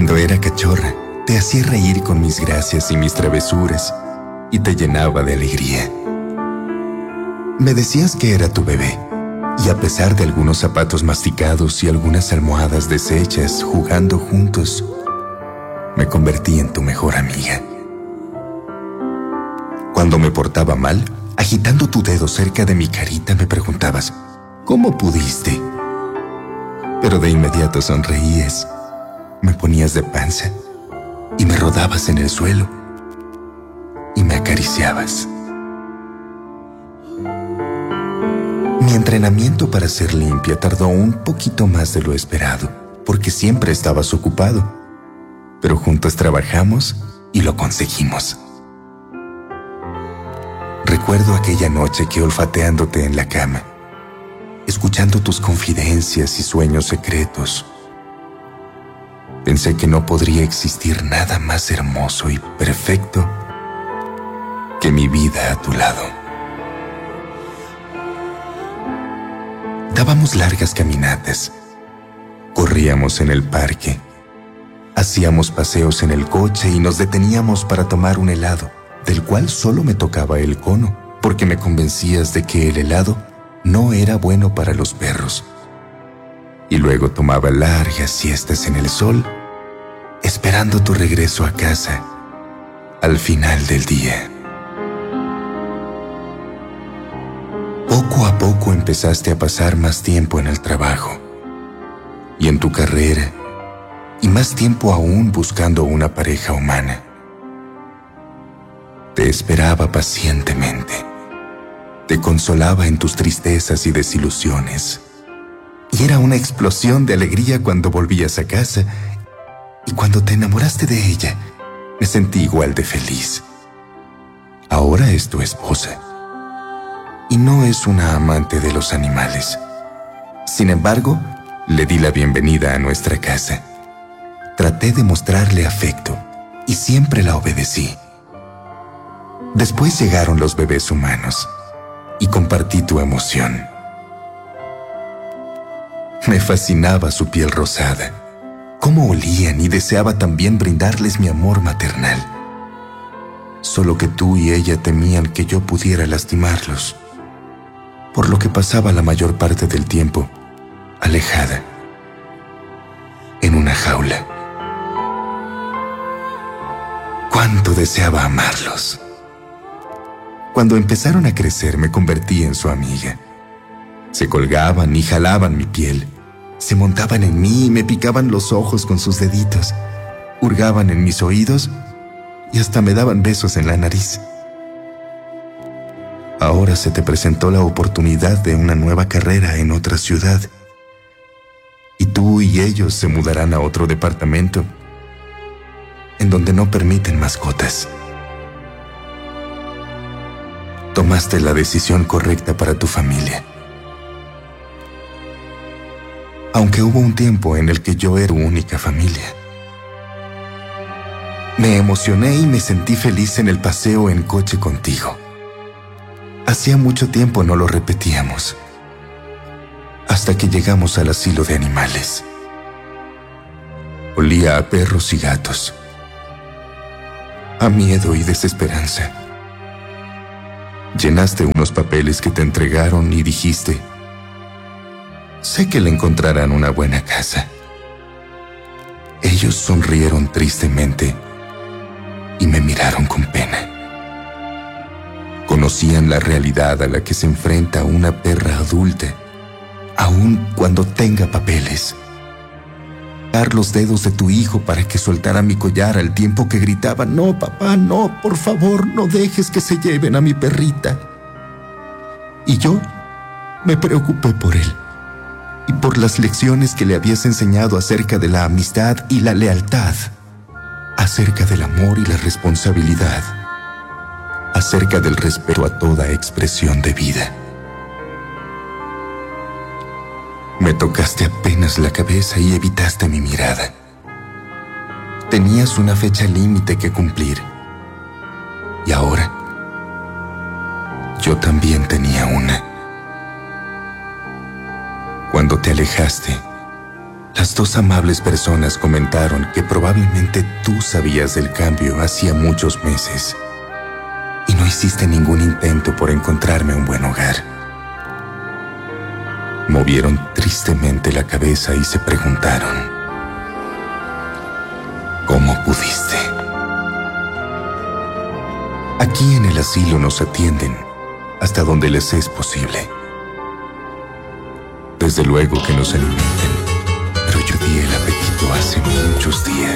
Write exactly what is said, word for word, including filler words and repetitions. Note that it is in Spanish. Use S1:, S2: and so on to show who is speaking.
S1: Cuando era cachorra, te hacía reír con mis gracias y mis travesuras y te llenaba de alegría. Me decías que era tu bebé, y a pesar de algunos zapatos masticados y algunas almohadas deshechas jugando juntos, me convertí en tu mejor amiga. Cuando me portaba mal, agitando tu dedo cerca de mi carita me preguntabas, ¿cómo pudiste? Pero de inmediato sonreías, me ponías de panza y me rodabas en el suelo y me acariciabas. Mi entrenamiento para ser limpia tardó un poquito más de lo esperado, porque siempre estabas ocupado, pero juntos trabajamos y lo conseguimos. Recuerdo aquella noche que olfateándote en la cama, escuchando tus confidencias y sueños secretos, pensé que no podría existir nada más hermoso y perfecto que mi vida a tu lado. Dábamos largas caminatas, corríamos en el parque, hacíamos paseos en el coche y nos deteníamos para tomar un helado, del cual solo me tocaba el cono, porque me convencías de que el helado no era bueno para los perros. Y luego tomaba largas siestas en el sol, esperando tu regreso a casa al final del día. Poco a poco empezaste a pasar más tiempo en el trabajo y en tu carrera, y más tiempo aún buscando una pareja humana. Te esperaba pacientemente, te consolaba en tus tristezas y desilusiones, y era una explosión de alegría cuando volvías a casa, y cuando te enamoraste de ella, me sentí igual de feliz. Ahora es tu esposa, y no es una amante de los animales. Sin embargo, le di la bienvenida a nuestra casa. Traté de mostrarle afecto, y siempre la obedecí. Después llegaron los bebés humanos, y compartí tu emoción. Me fascinaba su piel rosada, cómo olían, y deseaba también brindarles mi amor maternal. Solo que tú y ella temían que yo pudiera lastimarlos, por lo que pasaba la mayor parte del tiempo alejada, en una jaula. Cuánto deseaba amarlos. Cuando empezaron a crecer, me convertí en su amiga. Se colgaban y jalaban mi piel, se montaban en mí y me picaban los ojos con sus deditos, hurgaban en mis oídos y hasta me daban besos en la nariz. Ahora se te presentó la oportunidad de una nueva carrera en otra ciudad, y tú y ellos se mudarán a otro departamento en donde no permiten mascotas. Tomaste la decisión correcta para tu familia. Aunque hubo un tiempo en el que yo era tu única familia. Me emocioné y me sentí feliz en el paseo en coche contigo. Hacía mucho tiempo no lo repetíamos, hasta que llegamos al asilo de animales. Olía a perros y gatos, a miedo y desesperanza. Llenaste unos papeles que te entregaron y dijiste, sé que le encontrarán una buena casa. Ellos sonrieron tristemente y me miraron con pena. Conocían la realidad a la que se enfrenta una perra adulta, aun cuando tenga papeles. Dar los dedos de tu hijo para que soltara mi collar al tiempo que gritaba, no, papá, no, por favor, no dejes que se lleven a mi perrita. Y yo me preocupé por él y por las lecciones que le habías enseñado acerca de la amistad y la lealtad, acerca del amor y la responsabilidad, acerca del respeto a toda expresión de vida. Me tocaste apenas la cabeza y evitaste mi mirada. Tenías una fecha límite que cumplir. Y ahora, yo también tenía una. Cuando te alejaste, Las dos amables personas comentaron que probablemente tú sabías del cambio hacía muchos meses y no hiciste ningún intento por encontrarme un buen hogar. Movieron tristemente la cabeza y se preguntaron: ¿cómo pudiste? Aquí en el asilo nos atienden hasta donde les es posible. Desde luego que nos alimentan, pero yo di el apetito hace muchos días.